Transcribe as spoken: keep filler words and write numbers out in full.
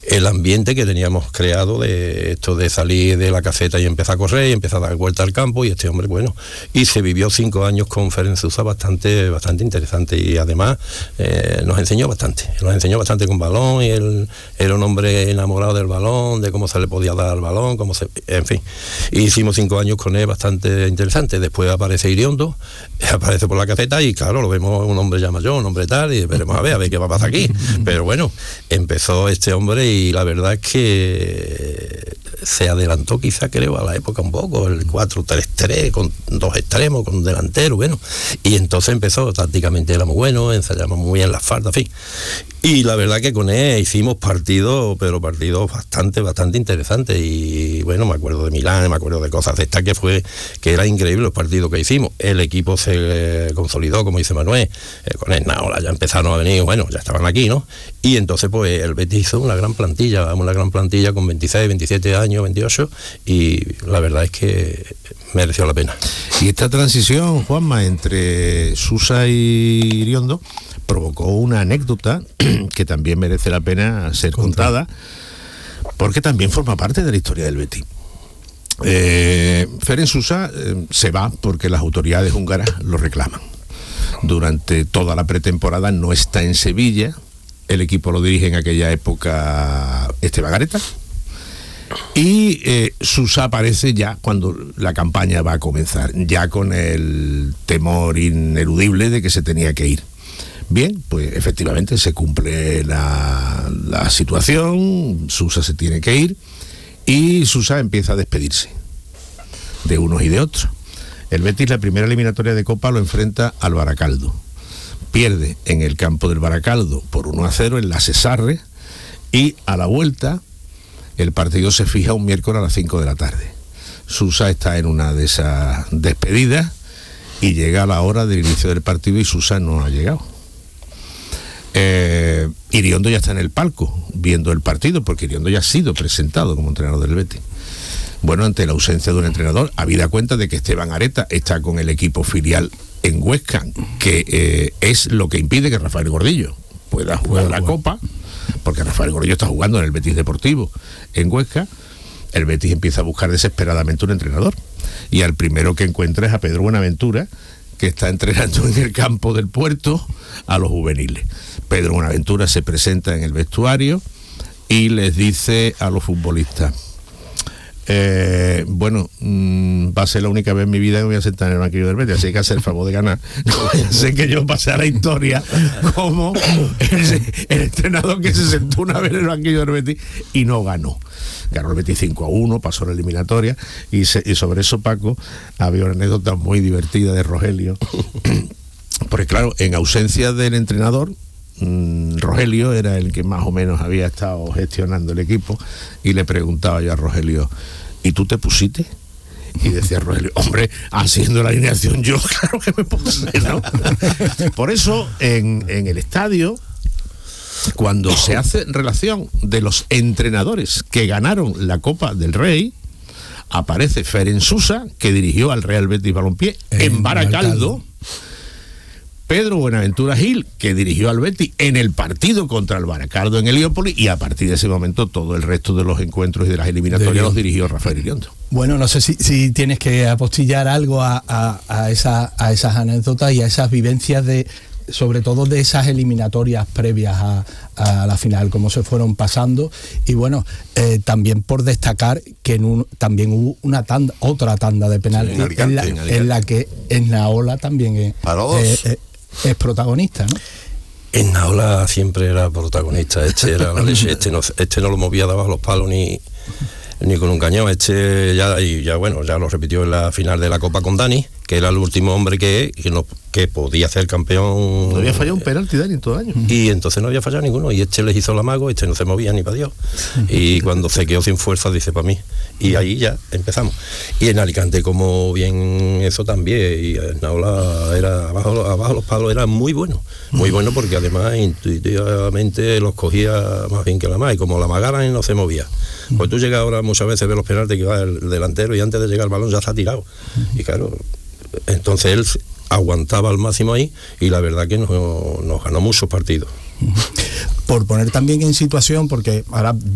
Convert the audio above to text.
el ambiente que teníamos creado de esto de salir de la caseta y empezar a correr y empezar a dar vuelta al campo, y este hombre, bueno, y se vivió cinco años con Ferenc Sousa bastante, bastante interesante, y además eh, nos enseñó bastante, nos enseñó bastante con balón, y él era un hombre enamorado del balón, de cómo se le podía dar al balón, cómo se, en fin, y hicimos cinco años con él bastante interesante. Después aparece Iriondo, aparece por la caseta y claro, lo vemos un hombre ya mayor, un hombre tal, y veremos a ver, a ver qué va a pasar aquí, pero bueno, empezó este hombre y la verdad es que se adelantó quizá, creo, a la época un poco, el cuatro tres tres, con dos extremos, con un delantero, bueno, y entonces empezó, tácticamente era muy bueno, ensayamos muy bien las faltas, en fin, y la verdad que con él hicimos partidos, pero partidos bastante, bastante interesantes, y bueno, me acuerdo de Milán, me acuerdo de cosas de estas que fue, que era increíble los partidos que hicimos. El equipo se eh, consolidó, como dice Manuel, eh, con el Naola ya empezaron a venir, bueno, ya estaban aquí, ¿no? Y entonces pues el Betis hizo una gran plantilla, una gran plantilla con veintiséis, veintisiete años, veintiocho, y la verdad es que mereció la pena. Y esta transición, Juanma, entre Sousa y Iriondo provocó una anécdota que también merece la pena ser contada, porque también forma parte de la historia del Betis. Eh, Ferenc Sousa eh, se va porque las autoridades húngaras lo reclaman. Durante toda la pretemporada no está en Sevilla. El equipo lo dirige en aquella época Esteban Gareta, y eh, Sousa aparece ya cuando la campaña va a comenzar, ya con el temor ineludible de que se tenía que ir. Bien, pues efectivamente se cumple la, la situación, Sousa se tiene que ir y Sousa empieza a despedirse de unos y de otros. El Betis, la primera eliminatoria de Copa, lo enfrenta al Baracaldo. Pierde en el campo del Baracaldo por uno a cero en la Cesarre, y a la vuelta el partido se fija un miércoles a las cinco de la tarde. Sousa está en una de esas despedidas y llega a la hora del inicio del partido y Sousa no ha llegado. Eh, Iriondo ya está en el palco viendo el partido, porque Iriondo ya ha sido presentado como entrenador del Betis. Bueno, ante la ausencia de un entrenador, habida cuenta de que Esteban Areta está con el equipo filial en Huesca, que eh, es lo que impide que Rafael Gordillo pueda jugar bueno, la bueno. Copa, porque Rafael Gordillo está jugando en el Betis Deportivo en Huesca. El Betis empieza a buscar desesperadamente un entrenador, y al primero que encuentra es a Pedro Buenaventura, que está entrenando en el campo del Puerto a los juveniles. Pedro Buenaventura se presenta en el vestuario y les dice a los futbolistas: Eh, bueno, mmm, va a ser la única vez en mi vida que me voy a sentar en el banquillo del Betis, así que hay que hacer el favor de ganar. No vaya a ser que yo pase a la historia como el, el entrenador que se sentó una vez en el banquillo del Betis y no ganó. Ganó el Betis cinco a uno, pasó la eliminatoria, y, se, y sobre eso, Paco, había una anécdota muy divertida de Rogelio, porque claro, en ausencia del entrenador, Rogelio era el que más o menos había estado gestionando el equipo, y le preguntaba yo a Rogelio: ¿y tú te pusiste? Y decía Rogelio: hombre, haciendo la alineación yo, claro que me puse, ¿no? Por eso en, en el estadio, cuando se hace relación de los entrenadores que ganaron la Copa del Rey, aparece Ferenc Sousa, que dirigió al Real Betis Balompié en, en Baracaldo, Pedro Buenaventura Gil, que dirigió al Betis en el partido contra el Baracaldo en Heliópolis, y a partir de ese momento todo el resto de los encuentros y de las eliminatorias de los dirigió Rafael Iriondo. Bueno, no sé si, si tienes que apostillar algo a, a, a, esa, a esas anécdotas y a esas vivencias, de sobre todo de esas eliminatorias previas a, a la final, cómo se fueron pasando. Y bueno, eh, también por destacar que en un, también hubo una tanda, otra tanda de penaltis, sí, en, en, la, en, en la que Esnaola también es, eh, eh, es protagonista, ¿no? Esnaola siempre era protagonista, este era la leche, este no, este no lo movía debajo los palos ni, ni con un cañón. Este ya, y ya bueno, ya lo repitió en la final de la Copa con Dani, que era el último hombre que, que, no, que podía ser campeón. No había fallado un penalti, Dani, en todo el año. Y entonces no había fallado ninguno, y este les hizo el amago, este no se movía ni para Dios. Y cuando se quedó sin fuerza, dice: para mí. Y ahí ya empezamos. Y en Alicante, como bien eso también, y en Naola era abajo, abajo los palos, era muy bueno, muy bueno, porque además intuitivamente los cogía más bien que la más, y como la magaran y no se movía. Pues tú llegas ahora muchas veces, ves los penaltis que va el delantero y antes de llegar al balón ya se ha tirado. Y claro, entonces él aguantaba al máximo ahí, y la verdad que nos, nos ganó muchos partidos. Por poner también en situación, porque ahora